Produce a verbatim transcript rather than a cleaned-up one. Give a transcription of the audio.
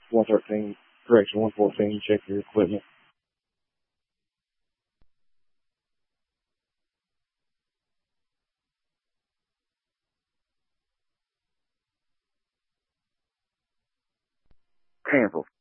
one thirteen, correction, one fourteen, check your equipment. Cancel.